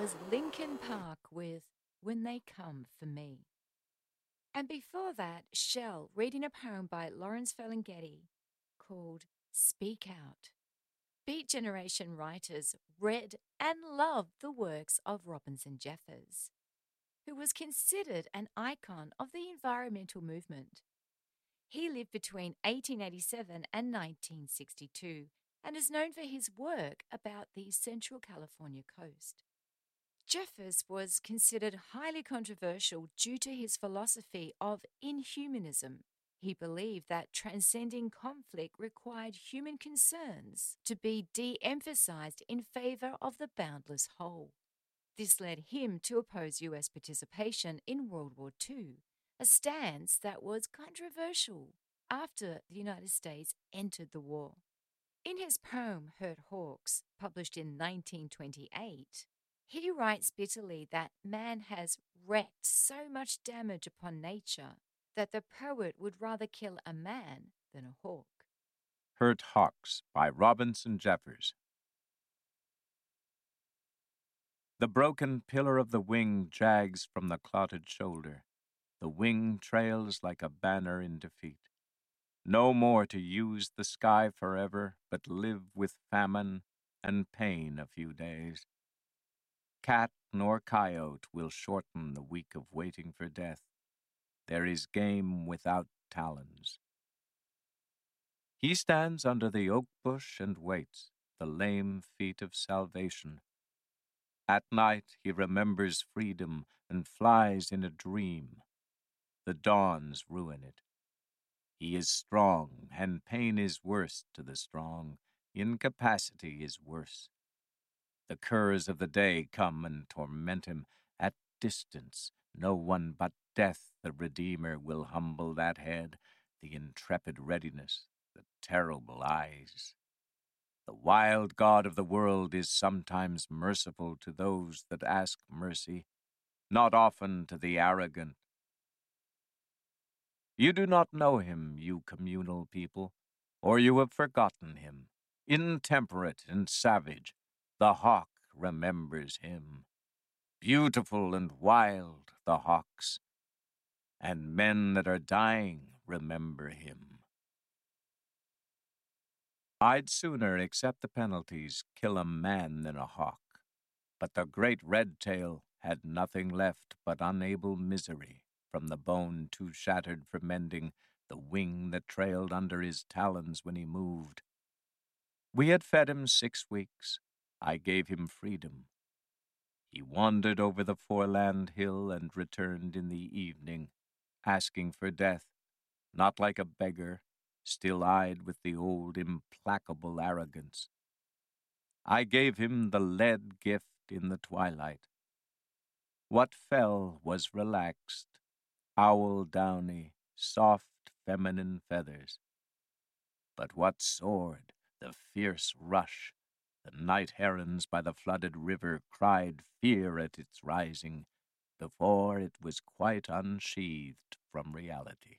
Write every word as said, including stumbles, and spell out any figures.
was Linkin Park with When They Come for Me. And before that, Shell reading a poem by Lawrence Ferlinghetti called Speak Out. Beat Generation writers read and loved the works of Robinson Jeffers, who was considered an icon of the environmental movement. He lived between eighteen eighty-seven and nineteen sixty-two and is known for his work about the Central California coast. Jeffers was considered highly controversial due to his philosophy of inhumanism. He believed that transcending conflict required human concerns to be de-emphasized in favor of the boundless whole. This led him to oppose U S participation in World War Two, a stance that was controversial after the United States entered the war. In his poem Hurt Hawks, published in nineteen twenty-eight, he writes bitterly that man has wreaked so much damage upon nature that the poet would rather kill a man than a hawk. Hurt Hawks by Robinson Jeffers. The broken pillar of the wing jags from the clotted shoulder. The wing trails like a banner in defeat. No more to use the sky forever, but live with famine and pain a few days. Cat nor coyote will shorten the week of waiting for death. There is game without talons. He stands under the oak bush and waits, the lame feet of salvation. At night he remembers freedom and flies in a dream. The dawns ruin it. He is strong, and pain is worse to the strong. Incapacity is worse. The curs of the day come and torment him. At distance, no one but death, the Redeemer, will humble that head, the intrepid readiness, the terrible eyes. The wild God of the world is sometimes merciful to those that ask mercy, not often to the arrogant. You do not know him, you communal people, or you have forgotten him. Intemperate and savage, the hawk remembers him. Beautiful and wild, the hawks, and men that are dying remember him. I'd sooner accept the penalties, kill a man than a hawk. But the great red-tail had nothing left but unable misery, from the bone too shattered for mending, the wing that trailed under his talons when he moved. We had fed him six weeks. I gave him freedom. He wandered over the foreland hill and returned in the evening, asking for death, not like a beggar, still-eyed with the old implacable arrogance. I gave him the lead gift in the twilight. What fell was relaxed, owl-downy, soft feminine feathers. But what soared, the fierce rush, the night herons by the flooded river cried fear at its rising, before it was quite unsheathed from reality.